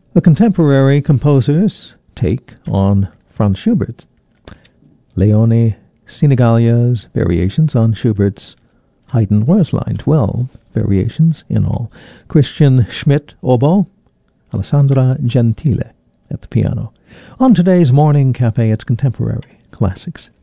The contemporary composer's take on Franz Schubert. Leone Sinigallia's variations on Schubert's Haydn Röslein, 12 variations in all. Christian Schmidt, oboe. Alessandra Gentile at the piano. On today's Morning Cafe, it's Contemporary Classics.